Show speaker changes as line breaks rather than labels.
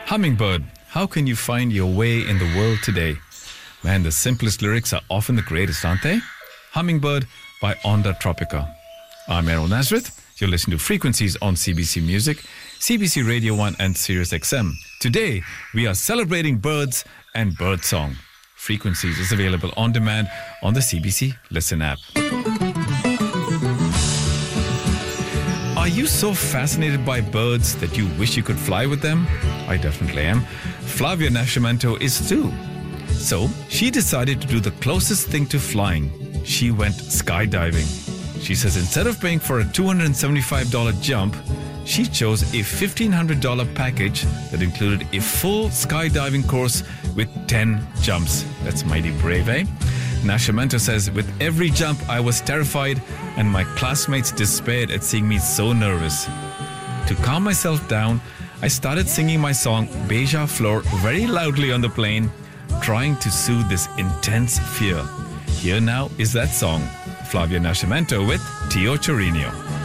Hummingbird, how can you find your way in the world today? Man, the simplest lyrics are often the greatest, aren't they? Hummingbird by Onda Tropica. I'm Errol Nazareth. You're listening to Frequencies on CBC Music, CBC Radio 1 and Sirius XM. Today, we are celebrating birds and birdsong. Frequencies is available on demand on the CBC Listen app. Are you so fascinated by birds that you wish you could fly with them? I definitely am. Flavia Nascimento is too. So, she decided to do the closest thing to flying. She went skydiving. She says instead of paying for a $275 jump, she chose a $1,500 package that included a full skydiving course with 10 jumps. That's mighty brave, eh? Nascimento says, with every jump, I was terrified and my classmates despaired at seeing me so nervous. To calm myself down, I started singing my song Beija Flor very loudly on the plane, trying to soothe this intense fear. Here now is that song, Flavia Nascimento with Tio Chirino.